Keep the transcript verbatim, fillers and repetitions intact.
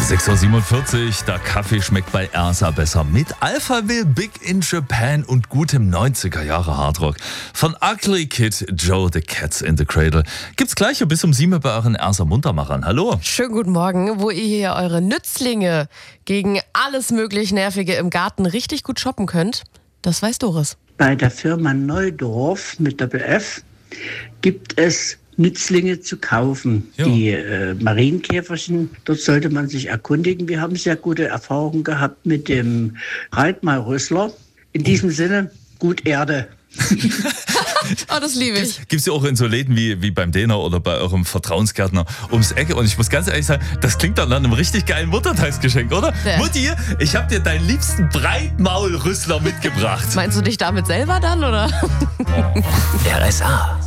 sechs Uhr siebenundvierzig, der Kaffee schmeckt bei Ersa besser. Mit Alphaville, Big in Japan und gutem neunziger Jahre Hardrock. Von Ugly Kid Joe, The Cats in the Cradle. Gibt's gleich bis um sieben bei euren Ersa Muntermachern. Hallo. Schönen guten Morgen, wo ihr hier eure Nützlinge gegen alles möglich Nervige im Garten richtig gut shoppen könnt. Das weiß Doris. Bei der Firma Neudorf mit Doppel F gibt es Nützlinge zu kaufen. Ja. Die äh, Marienkäferchen, dort sollte man sich erkundigen. Wir haben sehr gute Erfahrungen gehabt mit dem Reitmalrüssler. In diesem Sinne, gut Erde. Oh, das liebe ich. Gibt's ja auch in so Läden wie, wie beim Däner oder bei eurem Vertrauensgärtner ums Ecke. Und ich muss ganz ehrlich sagen, das klingt dann nach einem richtig geilen Muttertagsgeschenk, oder? Ja. Mutti, ich habe dir deinen liebsten Breitmaulrüssler mitgebracht. Meinst du dich damit selber dann, oder? R S A.